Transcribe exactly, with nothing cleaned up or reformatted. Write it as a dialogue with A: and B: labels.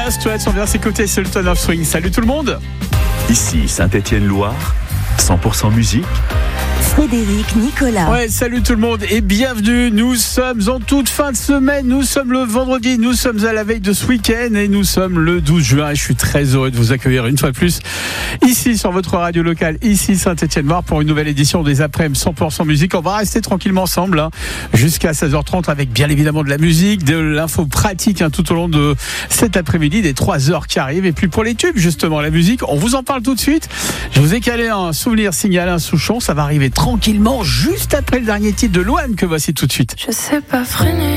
A: Dire Straits, on vient s'écouter Sultan of Swing. Salut tout le monde.
B: Ici Saint-Étienne-Loire, cent pour cent musique.
C: Frédéric Nicolas.
A: Ouais, salut tout le monde et bienvenue. Nous sommes en toute fin de semaine. Nous sommes le vendredi. Nous sommes à la veille de ce week-end et nous sommes le douze juin. Et je suis très heureux de vous accueillir une fois de plus ici sur votre radio locale, ici Saint-Étienne-Loire pour une nouvelle édition des après-midi cent pour cent musique. On va rester tranquillement ensemble hein, jusqu'à seize heures trente avec bien évidemment de la musique, de l'info pratique hein, tout au long de cet après-midi, des trois heures qui arrivent. Et puis pour les tubes, justement, la musique, on vous en parle tout de suite. Je vous ai calé un souvenir signalé Alain Souchon. Ça va arriver tranquillement juste après le dernier titre de Louane que voici tout de suite.
D: Je sais pas freiner.